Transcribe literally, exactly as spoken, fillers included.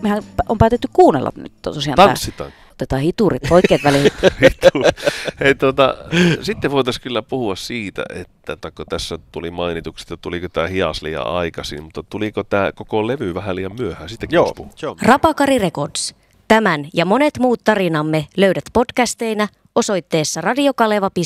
mehän on päätetty kuunnella nyt tosiaan. Tanssitaan. Tää. Otetaan hiturit oikeat väliin. Hei, tuota, sitten voitaisiin kyllä puhua siitä, että kun tässä tuli mainituksi, että tuliko tämä hias liian aikaisin, mutta tuliko tämä koko levy vähän liian myöhään? Sitäkin Joo. Rapakari Records. Tämän ja monet muut tarinamme löydät podcasteina osoitteessa radiokaleva piste fi.